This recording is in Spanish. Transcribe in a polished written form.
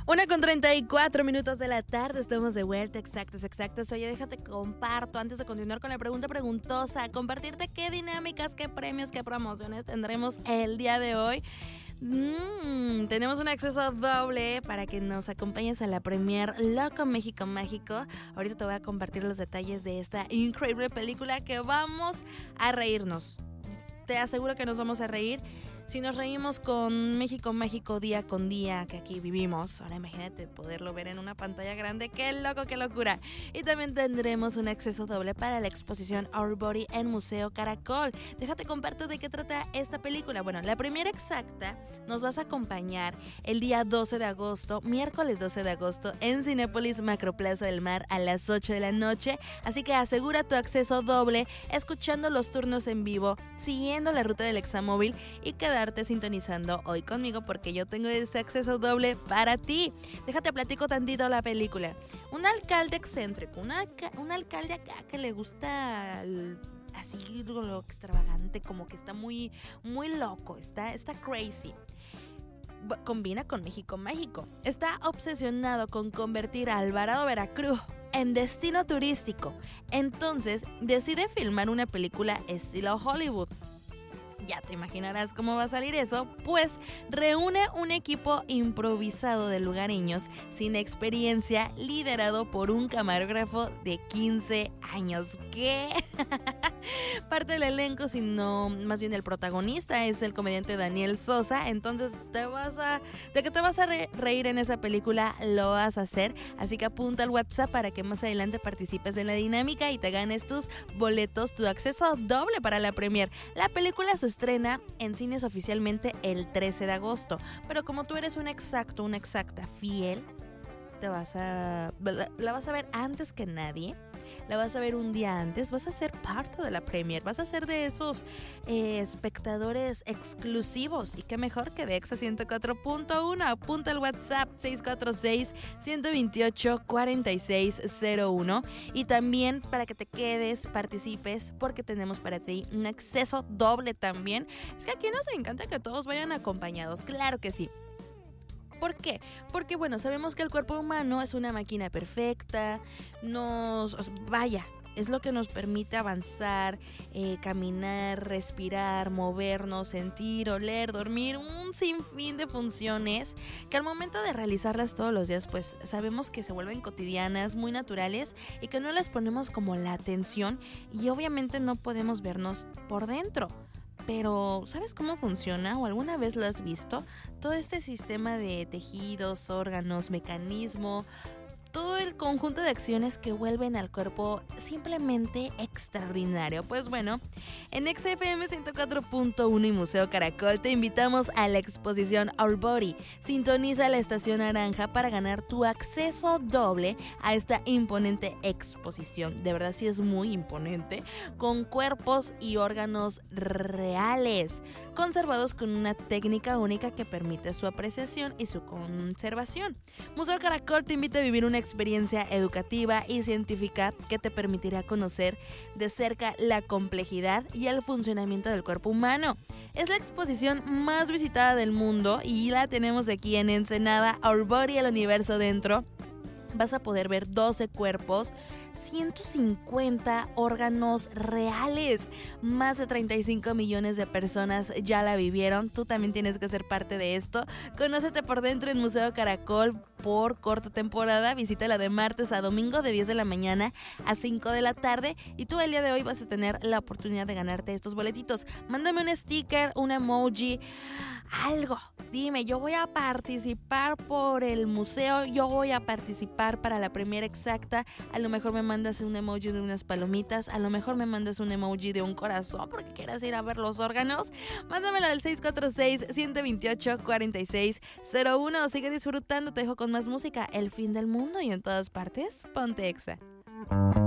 1:34 de la tarde, estamos de vuelta, exactas. Oye, déjate comparto, antes de continuar con la pregunta preguntosa, compartirte qué dinámicas, qué premios, qué promociones tendremos el día de hoy. Tenemos un acceso doble para que nos acompañes a la premier Loco México Mágico. Ahorita te voy a compartir los detalles de esta increíble película que vamos a reírnos. Te aseguro que nos vamos a reír. Si nos reímos con México Mágico día con día que aquí vivimos, ahora imagínate poderlo ver en una pantalla grande. ¡Qué loco, qué locura! Y también tendremos un acceso doble para la exposición Our Body en Museo Caracol. Déjate comparto de qué trata esta película. Bueno, la primera exacta nos vas a acompañar el día 12 de agosto, miércoles 12 de agosto, en Cinépolis Macroplaza del Mar a las 8 de la noche. Así que asegura tu acceso doble escuchando los turnos en vivo, siguiendo la ruta del Examóvil y quedarte sintonizando hoy conmigo porque yo tengo ese acceso doble para ti. Déjate platico tantito la película. Un alcalde excéntrico, un alcalde acá que le gusta así lo extravagante, como que está muy loco, está crazy. Combina con México Mágico. Está obsesionado con convertir a Alvarado, Veracruz en destino turístico. Entonces decide filmar una película estilo Hollywood. Ya te imaginarás cómo va a salir eso, pues reúne un equipo improvisado de lugareños sin experiencia liderado por un camarógrafo de 15 años. ¿Qué? Parte del elenco, sino más bien el protagonista es el comediante Daniel Sosa, entonces de que te vas a reír en esa película, lo vas a hacer, así que apunta al WhatsApp para que más adelante participes en la dinámica y te ganes tus boletos, tu acceso doble para la premier. La película se estrena en cines oficialmente el 13 de agosto, pero como tú eres una exacta fiel, la vas a ver antes que nadie. La vas a ver un día antes, vas a ser parte de la premier, vas a ser de esos espectadores exclusivos. Y qué mejor que de Exa 104.1. Apunta al WhatsApp 646-128-4601. Y también para que te quedes, participes, porque tenemos para ti un acceso doble también. Es que aquí nos encanta que todos vayan acompañados, claro que sí. ¿Por qué? Porque, bueno, sabemos que el cuerpo humano es una máquina perfecta, es lo que nos permite avanzar, caminar, respirar, movernos, sentir, oler, dormir, un sinfín de funciones que al momento de realizarlas todos los días, pues sabemos que se vuelven cotidianas, muy naturales y que no les ponemos como la atención y obviamente no podemos vernos por dentro. Pero, ¿sabes cómo funciona? ¿O alguna vez lo has visto? Todo este sistema de tejidos, órganos, mecanismo, todo el conjunto de acciones que vuelven al cuerpo simplemente extraordinario. Pues bueno, en XFM 104.1 y Museo Caracol te invitamos a la exposición Our Body. Sintoniza la estación naranja para ganar tu acceso doble a esta imponente exposición. De verdad sí es muy imponente, con cuerpos y órganos reales, conservados con una técnica única que permite su apreciación y su conservación. Museo Caracol te invita a vivir una experiencia educativa y científica que te permitirá conocer de cerca la complejidad y el funcionamiento del cuerpo humano. Es la exposición más visitada del mundo y la tenemos aquí en Ensenada, Our Body, el universo dentro. Vas a poder ver 12 cuerpos, 150 órganos reales. Más de 35 millones de personas ya la vivieron. Tú también tienes que ser parte de esto. Conócete por dentro en Museo Caracol por corta temporada. Visítala de martes a domingo de 10 de la mañana a 5 de la tarde. Y tú el día de hoy vas a tener la oportunidad de ganarte estos boletitos. Mándame un sticker, un emoji, algo. Dime, yo voy a participar por el museo, yo voy a participar para la primera exacta. A lo mejor me mandas un emoji de unas palomitas, a lo mejor me mandas un emoji de un corazón porque quieras ir a ver los órganos. Mándamelo al 646-128-4601. Sigue disfrutando, te dejo con más música. El fin del mundo y en todas partes, ponte Exa.